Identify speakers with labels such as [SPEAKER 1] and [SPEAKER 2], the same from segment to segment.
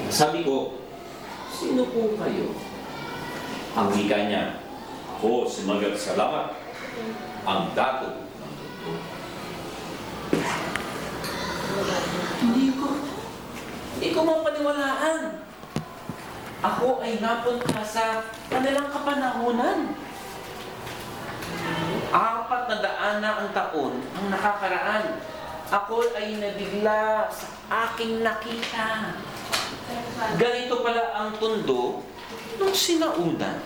[SPEAKER 1] Sabi ko, sino po kayo? Ang wika niya, ako si Magatsalamat, ang dato ng mundo. Hindi ko mapaniwalaan. Ako ay napunta sa kanilang kapanahunan. 400 na ang taon ang nakakaraan. Ako ay nabigla sa aking nakita. Ganito pala ang tundo nung sinauna.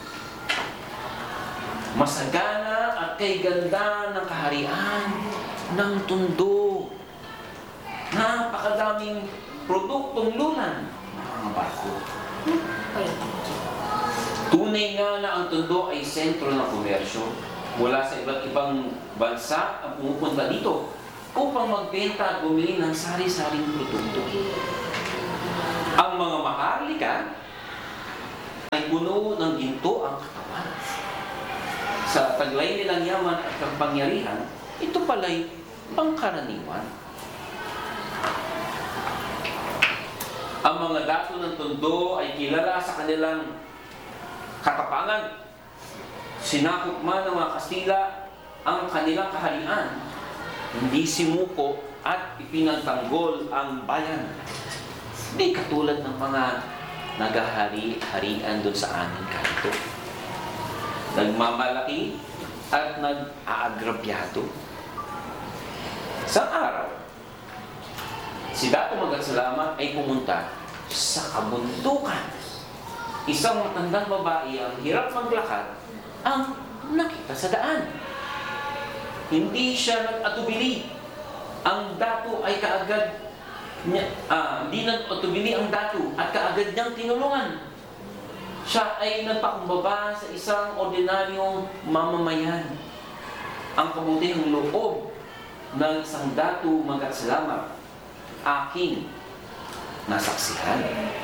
[SPEAKER 1] Masagana at kay ganda ng kaharian ng tundo. Napakadaming produktong lunan ng mga barko. Tunay nga na ang tundo ay sentro ng komersyo. Mula sa iba't ibang bansa ang pumupunta dito upang magbenta at bumili ng sari-saring produkto. Ang mga maharlika ay puno ng ginto ang katawan. Sa taglay nilang yaman at kapangyarihan, ito pala'y pangkaraniwan. Ang mga dato ng tundo ay kilala sa kanilang katapangan. Sinakop man ng mga Kastila ang kanilang kaharian, hindi simuko at ipinagtanggol ang bayan. Hindi katulad ng mga nagahari-harian doon sa aming kanto. Nagmamalaki at nag-aagrabyado. Sa araw, si Dato Magatsalamat ay pumunta sa kabundukan. Isang matandang babae ang hirap maglakad ang nakita sa daan. Hindi siya nag-atubili. Ang dato ay kaagad hindi nag-atubili ang dato at kaagad niyang tinulungan. Siya ay nagpakumbaba sa isang ordinaryong mamamayan. Ang kabutihang loob ng isang Dato Magatsalamat aking nasaksihan.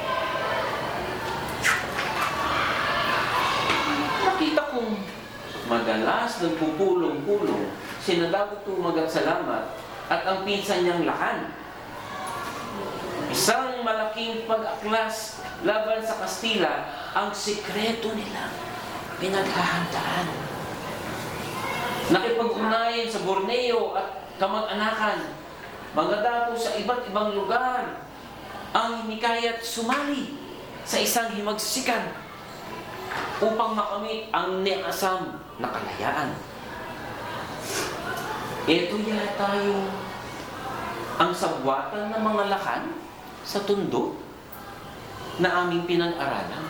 [SPEAKER 1] Nakita kong madalas nagpupulong-pulong sina Dato Magatsalamat at ang pinsan niyang Lakan. Isang malaking pag-aklas laban sa Kastila ang sikreto nila pinaghahandaan. Nakipag-ugnayan sa Borneo at kamag-anakan, mga dato sa iba't ibang lugar ang hinikayat sumali sa isang himagsikan upang makamit ang neasam na kalayaan. Ito yata yung ang sabwatan ng mga Lakan sa tundo na aming pinag-aralan.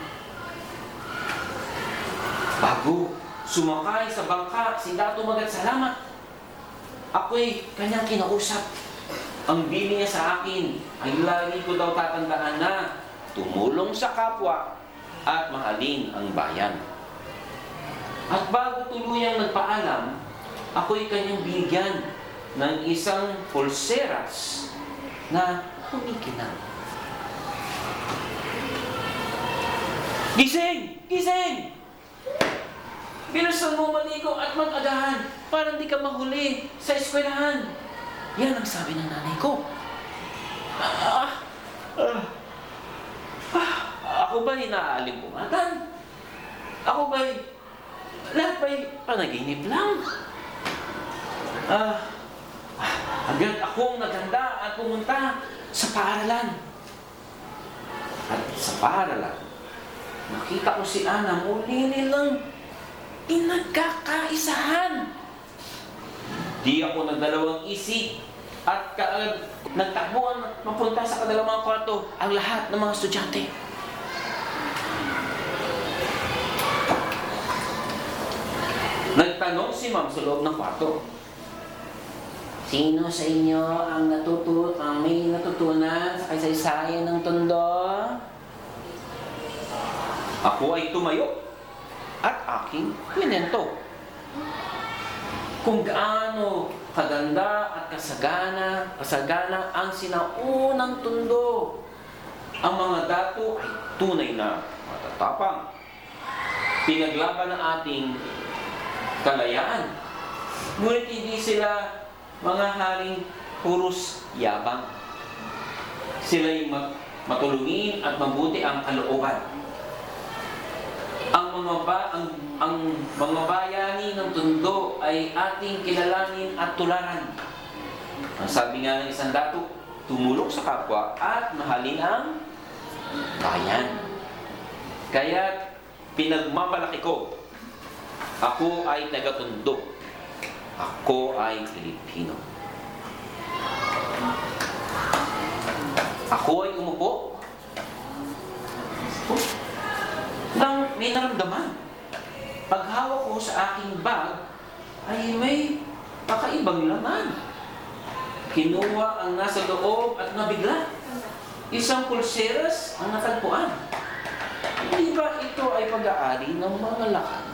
[SPEAKER 1] Bago sumakay sa bangka si Dato Magatsalamat, ako'y kanyang kinausap. Ang bili niya sa akin ay lagi ko daw tatandaan na tumulong sa kapwa at mahalin ang bayan. At bago tuluyang nagpaalam, ako'y kanyang binigyan ng isang pulseras na kumikinang. Gising! Gising! Bilisan mo maligo at mag-agahan para hindi ka mahuli sa eskwelahan. Yan ang sabi ng nanay ko. Ako ba'y naaalimungatan? Ako ba'y lahat ba'y panaginip lang? Agad akong naghanda at pumunta sa paaralan. At sa paaralan, nakita ko si Ana muli nilang pinagkakaisahan. Di ako nagdalawang isip at kaagad nagtakbuhan mapunta sa kanilang kwarto ang lahat ng mga estudyante. Nagtanong si Ma'am sa loob ng kwarto, sino sa inyo ang may natutunan sa kasaysayan ng tondo? Ako ay tumayo at aking kwento kung gaano kaganda at kasagana ang sinaunang tondo. Ang mga dato ay tunay na matatapang. Pinaglaban ng ating kalayaan. Ngunit hindi sila mga haring puros yabang. Sila'y matulungin at mabuti ang kalooban. Ang mga bayani ng tundo ay ating kilalanin at tularan. Ang sabi nga ng isang dato, tumulong sa kapwa at mahalin ang bayan. Kaya pinagmamalaki ko, ako ay taga-tundo. Ako ay Pilipino. Ako ay umupo nang may naramdaman. Paghawak ko sa aking bag ay may kakaibang laman. Kinuha ang nasa loob at nabigla. Isang pulseras ang natagpuan. Hindi ba ito ay pag-aari ng mga lakan?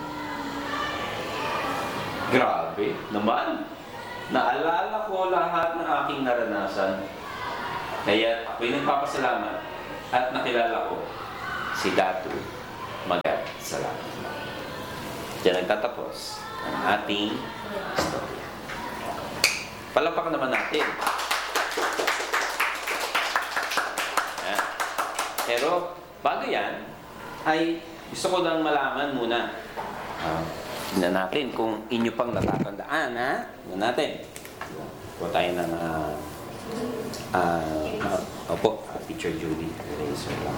[SPEAKER 1] Grabe naman. Naalala ko lahat ng aking naranasan. Kaya ako'y nagpapasalamat at nakilala ko si Datu Magat. Salamat. Diyan nagtatapos ang ating story. Palakpakan naman natin. Yan. Pero bago yan, ay gusto ko lang malaman muna. Tingnan natin kung inyo pang natatandaan, ha? Tingnan natin. Kuha tayo ng opo, Teacher Judy. Eraser lang.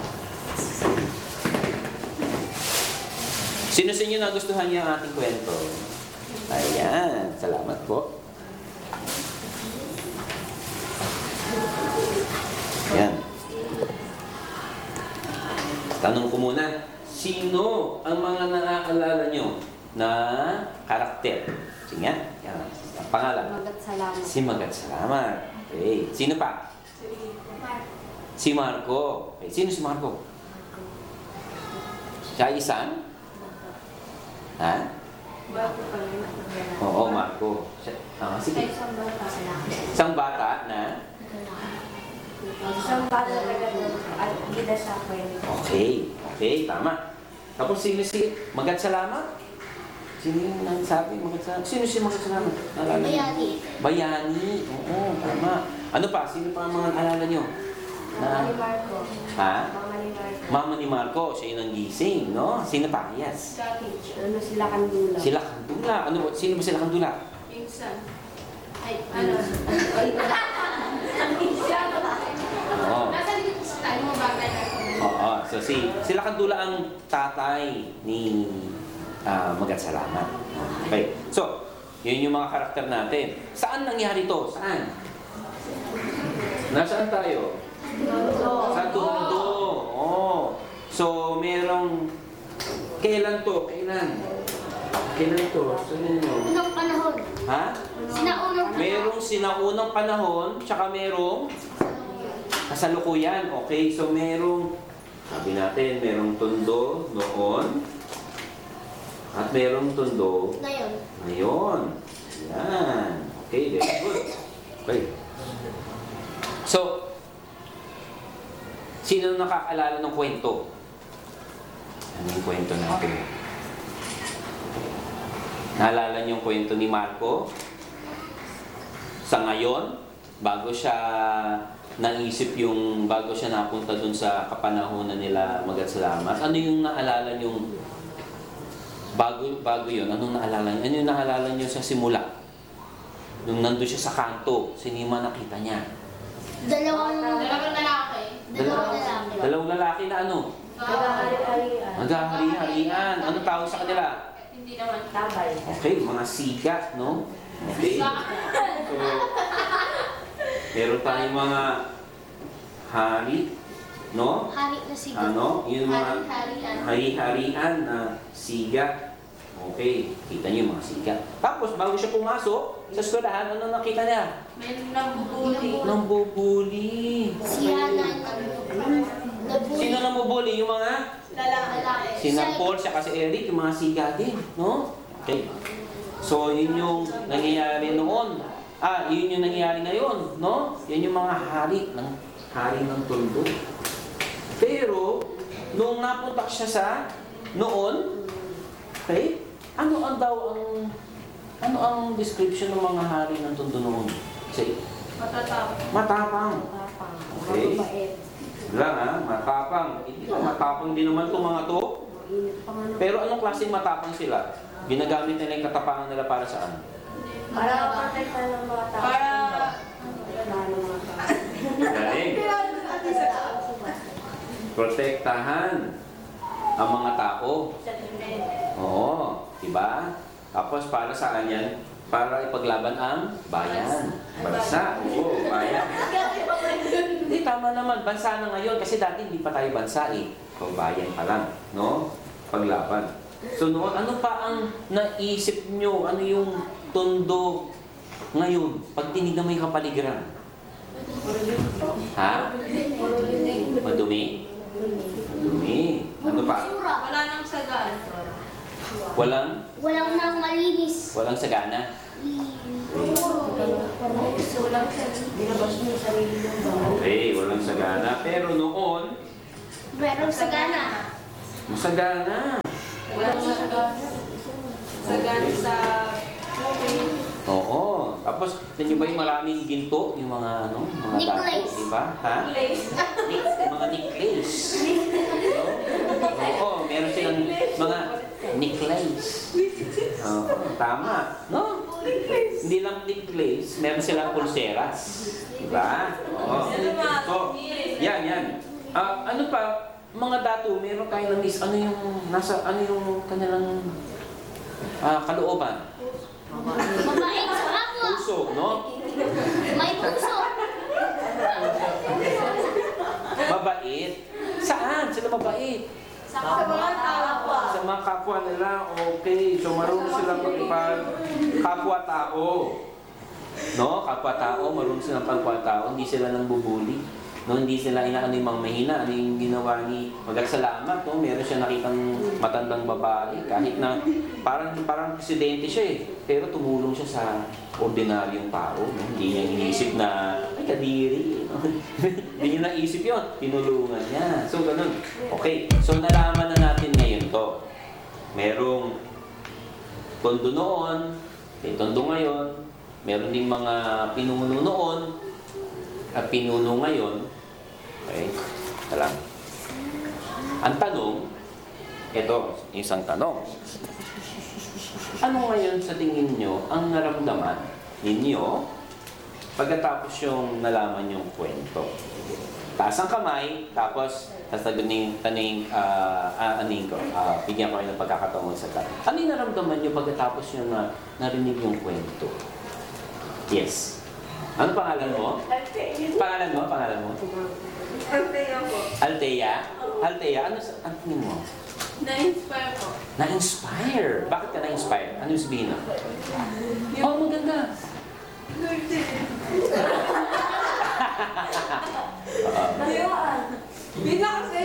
[SPEAKER 1] Sino sa inyo nagustuhan niya ang ating kwento? Ayan, salamat po. Ayan. Tanong ko muna, sino ang mga naaalala nyo na karakter? Sige nga, yan. Ang pangalan?
[SPEAKER 2] Magat Salamat.
[SPEAKER 1] Si Magat Salamat. Okay. Sino pa? Si Marco. Okay. Sino si Marco? Siya isang? Ha?
[SPEAKER 2] Bago pa rin.
[SPEAKER 1] Oo, Marco. Sige.
[SPEAKER 2] Isang bata.
[SPEAKER 1] Isang bata na?
[SPEAKER 2] Isang bata at gida sa kwento.
[SPEAKER 1] Okay. Okay, tama. Tapos sino si Magat Salamat? Sino yung nagsabi Magat Salamat? Sino si Magat Salamat? Naalala niyo?
[SPEAKER 2] Bayani.
[SPEAKER 1] Bayani. Oo, tama. Ano pa? Sino pa ang mga alala nyo?
[SPEAKER 2] Mama ni Marco.
[SPEAKER 1] Ha?
[SPEAKER 2] Mama ni Marco.
[SPEAKER 1] Mama ni Marco, siya yung nanggising, no? Sino pa? Yes.
[SPEAKER 2] Ano sila Kandula?
[SPEAKER 1] Sila Kandula. Ano, sino ba sila Kandula?
[SPEAKER 2] Pinsan. Ay, ano? Ang pinsan.
[SPEAKER 1] Oo.
[SPEAKER 2] Nasa dito sa tayo mga bagay na.
[SPEAKER 1] Oo. So, sila Kandula ang tatay ni Magat Salamat. Okay. So, yun yung mga karakter natin. Saan nangyari to? Saan? Nasaan tayo? Sa Tondo. Oh. So, merong... Kailan to? Kailan to? Saan nyo?
[SPEAKER 2] Unang panahon.
[SPEAKER 1] Ha?
[SPEAKER 2] Sinaunang panahon.
[SPEAKER 1] Merong sinaunang panahon, tsaka merong kasalukuyan. Okay, so merong... Sabi natin, merong Tondo noon. At merong Tondo
[SPEAKER 2] Ngayon.
[SPEAKER 1] ngayon. Yan. Okay, very good. Okay. So, sino nakakaalala ng kwento? Ano yung kwento natin? Naalala niyo yung kwento ni Marco? Sa ngayon, bago siya bago siya napunta dun sa kapanahonan nila Magat Salamat, ano yung naalala niyong bago yun? Anong naalala niyo? Ano yung naalala niyo sa simula? Nung nandun siya sa kanto, sinima nakita niya.
[SPEAKER 2] Dalawang lalaki.
[SPEAKER 1] Dalawang lalaki na ano? Maghahari-harian. Anong tawag sa kanila?
[SPEAKER 2] Hindi naman tabay.
[SPEAKER 1] Okay, mga siga, no? Okay. So, meron tayong mga hari, no?
[SPEAKER 2] Hari na siga.
[SPEAKER 1] Ano? Yung mga
[SPEAKER 2] Hari-harian.
[SPEAKER 1] hari-harian na siga. Okay, kita niyo yung mga siga. Tapos, bago siya pumasok sa eskwelahan, ano nakita niya?
[SPEAKER 2] May nambubuli.
[SPEAKER 1] Nambubuli.
[SPEAKER 2] Siya na nabubuli.
[SPEAKER 1] Sino nambubuli? Yung mga
[SPEAKER 2] Lalaki.
[SPEAKER 1] si Paul, siya kasi Eric, yung mga siga din, no? Okay. So, yun yung nangyayari noon. Yun yung nangyayari ngayon, no? Yan yung mga hari ng Tondo. Pero, nung napunta siya sa noon, okay, ano ang description ng mga hari ng Tondo noon? Say,
[SPEAKER 2] Matatapang.
[SPEAKER 1] matapang. Okay.
[SPEAKER 2] Mabait.
[SPEAKER 1] Lang ha, matapang. Hindi ba matapang din naman itong mga to? Pero anong klaseng matapang sila? Ginagamit nila yung katapangan nila para saan?
[SPEAKER 2] Para protektan ng mga tao.
[SPEAKER 1] Galing. Protektahan ang mga tao. Oo, diba? Tapos para saan yan? Para ipaglaban ang bayan. Bansa. Oo, bayan. Hindi, tama naman. Bansa na ngayon. Kasi dati hindi pa tayo bansa eh. So, bayan pa lang. No? Paglaban. So noon, ano pa ang naisip nyo? Ano yung tondo ngayon? Pag tinignan mo yung kapaligiran. Ha? Madumi? Madumi. Ano pa?
[SPEAKER 2] Wala nang sagaan.
[SPEAKER 1] Walang
[SPEAKER 2] nang malinis.
[SPEAKER 1] walang sagana.
[SPEAKER 2] Walang binabas mo yung sarili mo.
[SPEAKER 1] Okay, walang sagana. Pero noon,
[SPEAKER 2] Merong sagana.
[SPEAKER 1] masagana.
[SPEAKER 2] Walang sagana. Sagana sa
[SPEAKER 1] Oo. Tapos, tingin ba yung maraming ginto? Yung mga, ano? Mga
[SPEAKER 2] Necklace.
[SPEAKER 1] dato, diba? Ha? Mga necklace. No? Oo, meron silang mga necklace. Oo, tama. No? Hindi lang necklace, meron silang pulseras. Diba? Oo. So, yan. Ano pa? Mga dato, meron kayo na miss. Ano yung kanilang kalooban?
[SPEAKER 2] mabait sa kapwa.
[SPEAKER 1] Puso, no?
[SPEAKER 2] May puso.
[SPEAKER 1] Mabait. Saan sila mabait?
[SPEAKER 2] Sa mga kapwa.
[SPEAKER 1] Sa mga kapwa nila, okay. So marunong silang magpag kapwa-tao. No? Kapwa-tao, marunong silang kapwa-tao. Hindi sila nang bubuli. No, hindi sila inaano yung mga mahina. Ano yung ginawa ni Magagsalamat, no? Meron siya nakitang matandang babae. Kahit na parang presidente siya eh. Pero tumulong siya sa ordinaryong tao. No? Hindi niya inisip na, ay kadiri. No? Hindi niya naisip yun. Tinulungan niya. So, ganun. Okay. So, nalaman na natin ngayon to. Merong tondo noon, may tondo ngayon, meron ding mga pinuno noon, at pinuno ngayon. Okay? Ito lang. Ang tanong, ito, isang tanong. Ano ngayon sa tingin nyo ang naramdaman ninyo pagkatapos yung nalaman yung kwento? Taas ang kamay, tapos bigyan ko kayo ng pagkakataon sa tanong. Ano yung naramdaman nyo pagkatapos nyo na narinig yung kwento? Yes. Ano pangalan mo? Pangalan mo?
[SPEAKER 2] Altea po.
[SPEAKER 1] Altea? Altea, ano tingin mo?
[SPEAKER 2] Na-inspire po.
[SPEAKER 1] Na-inspire? Bakit ka na-inspire? Ano yung sabihin na? Oh, maganda.
[SPEAKER 2] Hindi na kasi,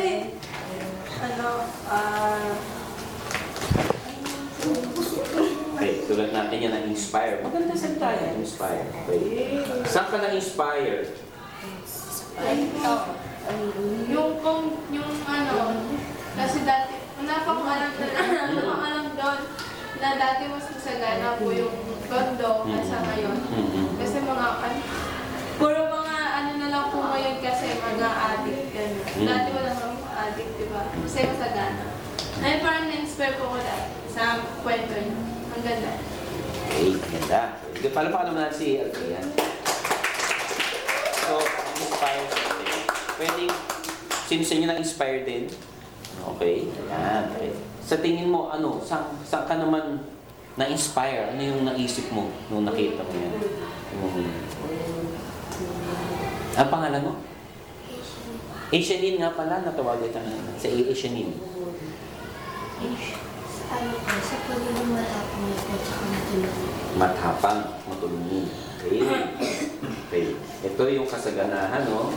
[SPEAKER 1] Okay, tulad natin yan na-inspire. Maganda salita yan, inspire. Okay. Saan ka na-inspire?
[SPEAKER 2] kasi dati, wala pang alam doon na dati mas masagana po yung kondo kaysa ngayon. Kasi puro mga na lang po ngayon kasi mga addict gano'n. Dati wala mga addict, diba? Kasi masagana. Ay, parang na-inspire po ko dati sa kwento niyo. Ang ganda.
[SPEAKER 1] Okay, ganda. So, palapakanan naman natin si Altea. So, inspire sa atin. Pwedeng, sino sa inyo na-inspire din? Okay, ayan. Okay. Sa tingin mo, saan ka naman na-inspire? Ano yung naisip mo nung nakita mo yan? Ang pangalan mo? Asianin nga pala, natawagan ka na. Sa Asianin.
[SPEAKER 2] Sa pagiging matapang ito at saka matulungin.
[SPEAKER 1] Matapang, matulungin. Okay. Okay. Ito yung kasaganahan, no?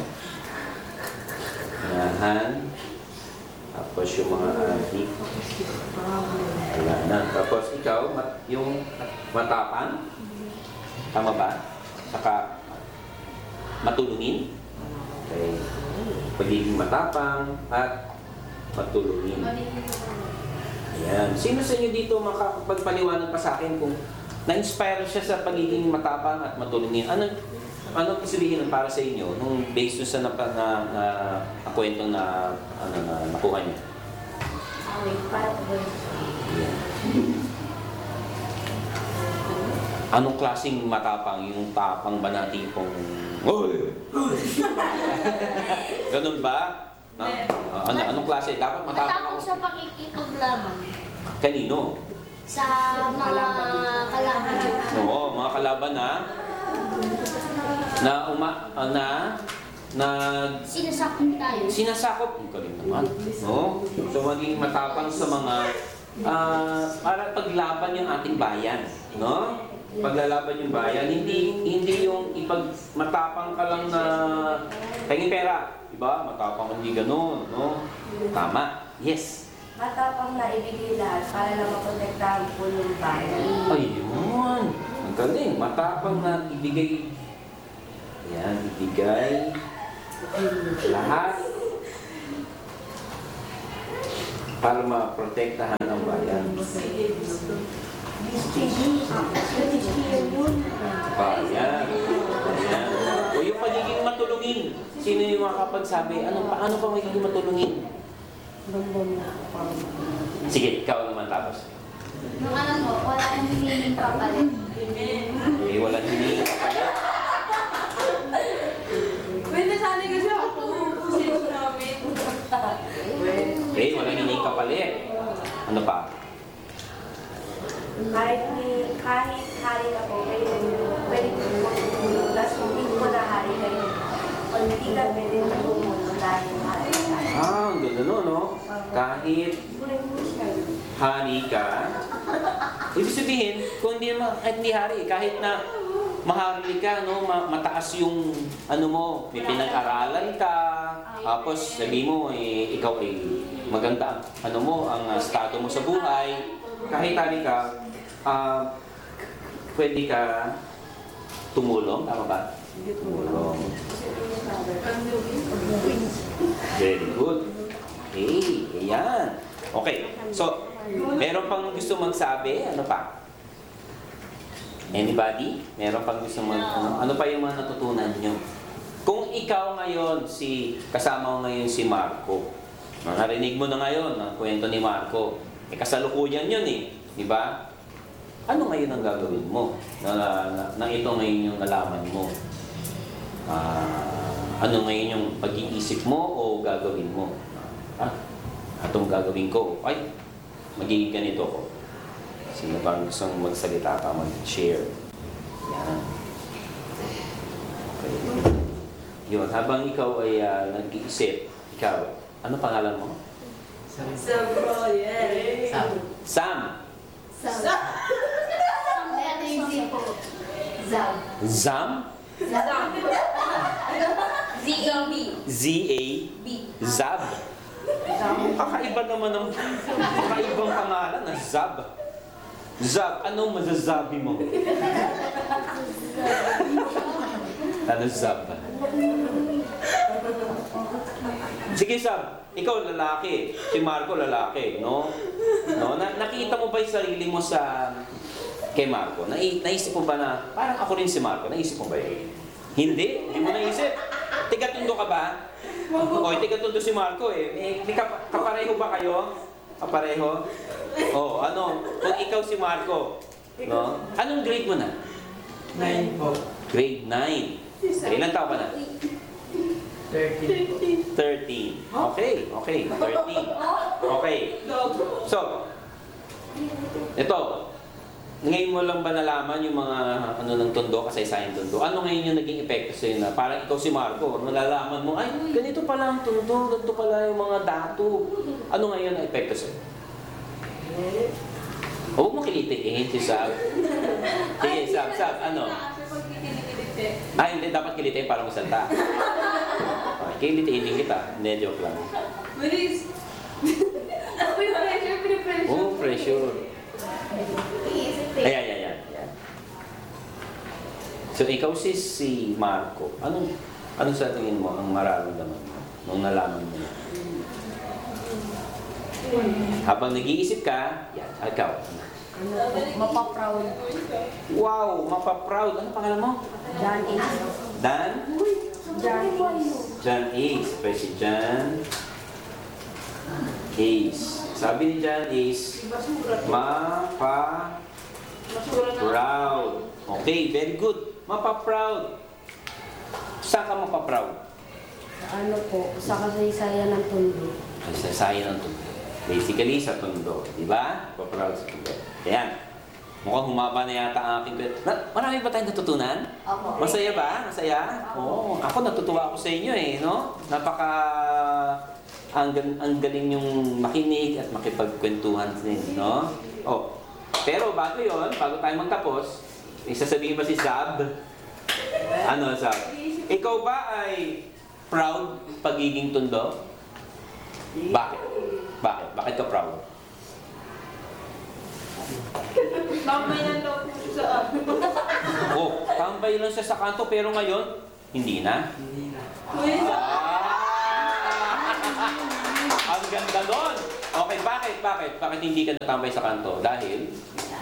[SPEAKER 1] Kasaganahan. Tapos yung mga adik. Wala na. Tapos ikaw, yung matapang. Tama ba? Saka matulungin. Okay. Pagiging matapang at matulungin. Ayan. Sino sa inyo dito makapagpaliwanag pa sa akin kung na-inspire siya sa pagiging matapang at matulungin? Ano sabihin nun para sa inyo nung based sa kwento na nakuha niyo?
[SPEAKER 3] Para po
[SPEAKER 1] Anong klaseng matapang? Yung tapang ba na tipong... Oy! Ganun ba? Anong klase? Dapat matapang
[SPEAKER 3] matapang
[SPEAKER 1] ako.
[SPEAKER 3] sa pakikipaglaban
[SPEAKER 1] Kanino?
[SPEAKER 3] sa mga kalaban.
[SPEAKER 1] Oo, mga kalaban na
[SPEAKER 3] Sinasakot tayo.
[SPEAKER 1] sinasakop. Ang galing naman. No? So maging matapang sa mga para paglaban yung ating bayan, no? Paglalaban yung bayan, hindi yung matapang ka lang na tingin pera, di ba? Matapang hindi ganoon, no? Tama. Yes.
[SPEAKER 4] Matapang na ibigay lahat para lang maprotektahan po yung bayan.
[SPEAKER 1] Ayun. Ang galing. Matapang na ibigay. Yan, ibigay lahat para maprotektahan ang bayan. Bayan. Ayan. O yung pagiging matulungin. Sino yung makakapagsabi? Paano pa magiging matulungin? Sige, ikaw naman tapos.
[SPEAKER 3] Nung alam mo, wala kang hinihiling kapalit.
[SPEAKER 1] Eh, wala hindi kapalit.
[SPEAKER 2] Pwede sana kasi ako. Sino namin.
[SPEAKER 1] Eh, wala hindi kapalit. Ano pa?
[SPEAKER 4] Kahit hari na po, pwede po magtulong. Tapos kung hindi po na hari kayo, kung hindi ka pwede tumulong dahil hari ka.
[SPEAKER 1] Ang ganda no, no? Kahit hari ka, ibig sabihin, kung kahit hindi hari, kahit na maharli ka, no? Mataas yung, mo, may pinag-aralan ka, tapos sabi mo, ikaw ay maganda, ang estado mo sa buhay, kahit hari ka, pwede ka tumulong, tama ba? Tumulong. Very good. Hey, ayan. Okay, so, meron pang gusto magsabi? Ano pa? Anybody? Meron pang gusto ano pa yung mga natutunan nyo? Kung ikaw ngayon, kasama mo ngayon si Marco, narinig mo na ngayon ang kwento ni Marco, kasalukuyan yun di ba? Ano ngayon ang gagawin mo? Na ito ngayon yung nalaman mo? Ano ngayon yung pag-iisip mo o gagawin mo? Atong gagawin ko, ay, magiging ganito ko. Sino bang gustong magsalita pa, mag-share? Yan. Okay. Yun, habang ikaw ay nag-iisip, ano pangalan mo?
[SPEAKER 2] Sabro, yeah.
[SPEAKER 1] Sam. Zam?
[SPEAKER 3] Z-A-B.
[SPEAKER 1] Z-A-B. Zab. Kakaiba naman ang kakaibang pangalan na Zab. Zab, ano mazazabi mo? Ano Zab? Sige Zab, ikaw lalaki, si Marco lalaki, no? Nakita mo ba yung sarili mo kay Marco? Naisip mo ba na, parang ako rin si Marco, naisip mo ba yun? Hindi mo naisip. Tigatundo ka ba? O, tigatundo si Marco kapareho ba kayo? Kapareho? Kung ikaw si Marco, no? Anong grade mo na?
[SPEAKER 5] 9 po.
[SPEAKER 1] Grade 9. Ilan taon ka na?
[SPEAKER 5] 13.
[SPEAKER 1] 13. Okay. 13. Okay. So, ito, ngayon mo lang ba nalaman yung mga ng tondo, kasaysayan tondo? Ano ngayon yung naging epekto sa'yo na parang ikaw si Marco, nalalaman mo, ay, ganito pala ang tondo, ganito pala yung mga datu. Ano ngayon ang epekto sa'yo? Huwag mo kilitiin si Sab. Sige, Sab, ano? Hindi, dapat kilitiin para magsalta. Kilitiin din kita. Hindi, joke lang.
[SPEAKER 2] Bilis. Ako yung pressure, pinipressure.
[SPEAKER 1] Oh, pressure. Ayan. So, ikaw si Marco. Anong sa tingin mo ang mararamdaman mo nung nalaman mo na? Habang nag-iisip ka, yan, ikaw.
[SPEAKER 4] Mapaproud.
[SPEAKER 1] Wow, mapaproud. Ano pangalan mo?
[SPEAKER 4] John A.
[SPEAKER 1] Dan? John Ace. Pwede si John Ace. Sabi ni John Ace, mapa-proud. Okay, very good. Mapa-proud. Saan ka mapa-proud?
[SPEAKER 5] Ano po, sa kasaysayan ng Tondo.
[SPEAKER 1] Ay, sa sayan ng Tondo. Basically, sa Tondo. Diba? Mapa-proud sa Tondo. Ayan. Mukhang humaba na yata ang aking kwento. Marami ba tayong natutunan?
[SPEAKER 3] Opo.
[SPEAKER 1] Masaya ba? Masaya? Oo. Ako natutuwa ako sa inyo eh, no? Ang galing yung makinig at makipagkwentuhan din, no? Oh. Pero bago yon, bago tayo magtapos, isasabihin ba si Zab? Ano, Zab? Ikaw ba ay proud pagiging Tondo? Bakit? Bakit ka proud?
[SPEAKER 2] Tambay lang daw po sa
[SPEAKER 1] Oh, tambay lang siya sa kanto pero ngayon, hindi na. Ang ganda nun! Okay, bakit? Bakit hindi ka natambay sa kanto? Dahil?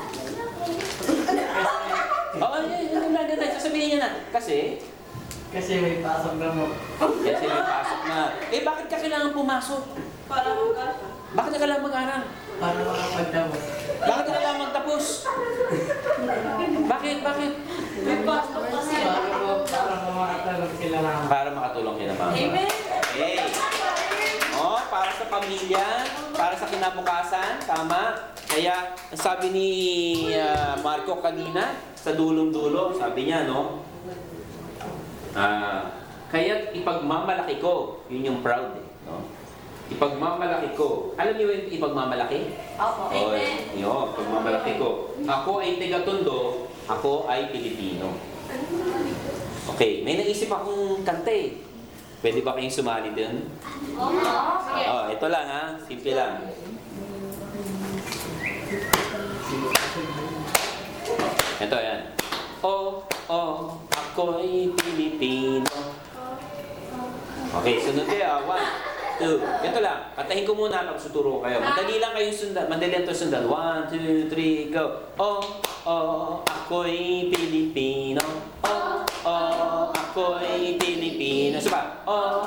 [SPEAKER 1] Oo, sasabihin niya na. Kasi
[SPEAKER 6] Kasi may pasok na mo.
[SPEAKER 1] may pasok na. Eh, bakit ka kailangan pumasok?
[SPEAKER 2] para magkasa.
[SPEAKER 1] Bakit ka kailangan mag-aral?
[SPEAKER 6] Para makapagtapos.
[SPEAKER 1] Bakit ka kailangan magtapos? Bakit?
[SPEAKER 2] May pasok kasi.
[SPEAKER 6] Para makatulog sila na.
[SPEAKER 1] Para makatulong niya naman.
[SPEAKER 2] Amen.
[SPEAKER 1] Okay. Oh, para sa pamilya, para sa kinabukasan, tama. Kaya, sabi ni Marco kanina, sa dulong-dulo, sabi niya, no? Kaya ipagmamalaki ko, yun yung proud, eh, no? Ipagmamalaki ko. Alam niyo yung ipagmamalaki?
[SPEAKER 3] Opo.
[SPEAKER 2] Amen.
[SPEAKER 1] Yun, ipagmamalaki ko. Ako ay taga-Tondo, ako ay Pilipino. Okay, may naisip akong kanta eh. Pwede ba kayong sumali din?
[SPEAKER 3] Opo.
[SPEAKER 1] Oh, ito lang ha, simple lang. Ito yan. Ako'y Pilipino. Okay, sunod kayo. 1, 2. Ito lang. Patahin ko muna tapos tuturo ko kayo. Madali lang kayong sundan. Madali lang ito sundan. 1, 2, 3, go. Ako'y Pilipino. Ako'y Pilipino. Saba.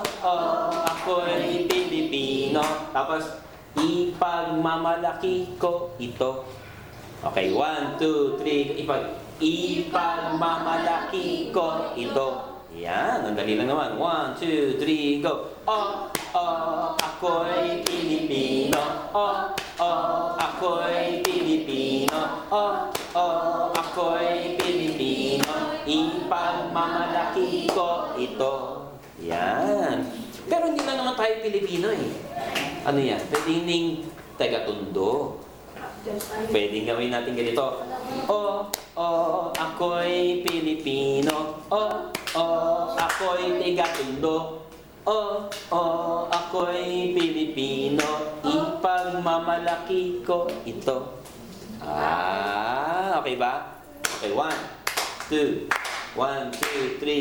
[SPEAKER 1] Ako'y Pilipino. Tapos, ipagmamalaki ko ito. Okay, 1, 2, 3. Ipagmamalaki ko ito. Yan, ang dali lang naman. 1, 2, 3, go. Ako'y Pilipino. Ako'y Pilipino. Ako'y Pilipino. Ipagmamalaki ko ito. Yan. Pero hindi lang naman tayo Pilipino eh. Ano yan? Pwedeng taga-Tondo. Pwedeng gawin natin ganito. Ako'y Pilipino. Ako'y taga-Tondo. Ako'y Pilipino. Ipagmamalaki ko ito. Okay ba? Okay, 1, 2, 1, 2, 3.